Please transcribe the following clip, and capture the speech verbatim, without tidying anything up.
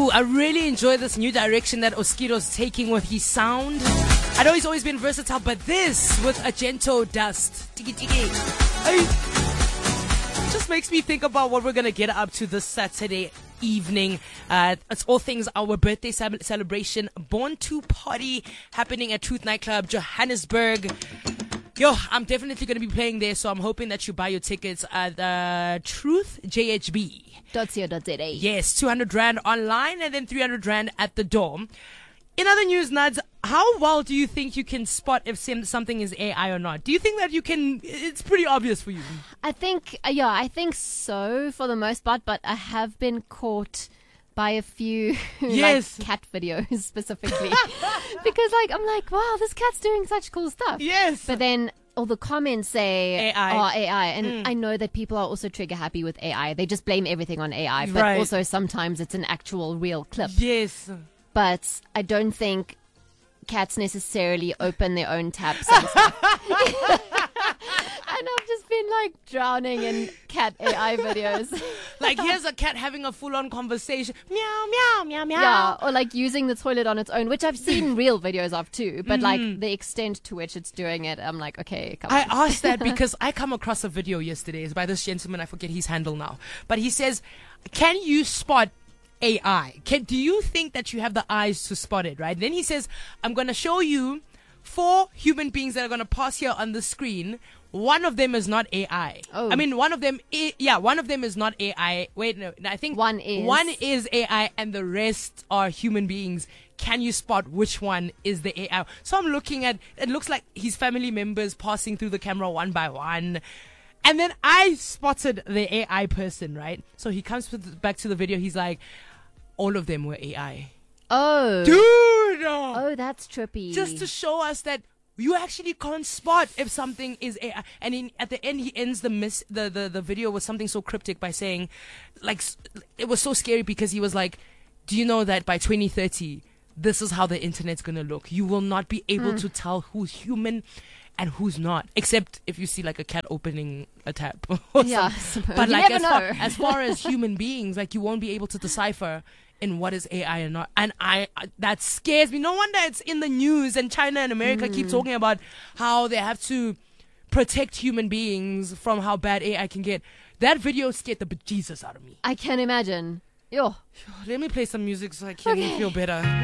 Ooh, I really enjoy this new direction that Oskido's taking with his sound. I know he's always been versatile, but this with Agento Dust. Tiki tiki. It just makes me think about what we're going to get up to this Saturday evening. Uh, it's all things our birthday ce- celebration. Born to Party happening at Truth Nightclub, Johannesburg. Yo, I'm definitely going to be playing there, so I'm hoping that you buy your tickets at uh, Truth J H B. .co.za. Yes, two hundred rand online and then three hundred rand at the door. In other news, Nads, how well do you think you can spot if sim- something is A I or not? Do you think that you can, it's pretty obvious for you? I think, uh, yeah, I think so for the most part, but I have been caught by a few Yes. like cat videos specifically. Because like, I'm like, wow, this cat's doing such cool stuff. Yes. But then all the comments say A I. oh, A I. And Mm. I know that people are also trigger happy with A I. They just blame everything on A I. But Right. also sometimes it's an actual real clip. Yes. But I don't think cats necessarily open their own taps and stuff. And I've just been like drowning in cat A I videos. Like, here's a cat having a full-on conversation. Meow, meow, meow, meow. Yeah, or like using the toilet on its own, which I've seen real videos of too. But Mm. like the extent to which it's doing it, I'm like, okay, come I on. asked that because I come across a video yesterday. It's by this gentleman. I forget his handle now. But he says, can you spot A I? Can, do you think that you have the eyes to spot it, right? Then he says, I'm going to show you four human beings that are going to pass here on the screen. One of them is not A I. Oh. I mean, one of them, I- yeah, one of them is not A I. Wait, no, I think One is. One is A I and the rest are human beings. Can you spot which one is the A I? So I'm looking at, it looks like his family members passing through the camera one by one. And then I spotted the A I person, right? So he comes with- back to the video. He's like, all of them were A I. Oh. Dude! Oh, that's trippy. Just to show us that you actually can't spot if something is A I. And in, at the end, he ends the, miss, the, the, the video with something so cryptic by saying, like, s- it was so scary because he was like, do you know that by twenty thirty, this is how the internet's going to look? You will not be able Mm. to tell who's human and who's not, except if you see like a cat opening a tap. Or Yeah, I something. suppose. But You like never as far, know. as far as human beings, like you won't be able to decipher in what is A I and not. And I, I that scares me. No wonder it's in the news and China and America keep talking about how they have to protect human beings from how bad A I can get. That video scared the bejesus out of me. I can imagine. Yo. Let me play some music so I can Okay. feel better.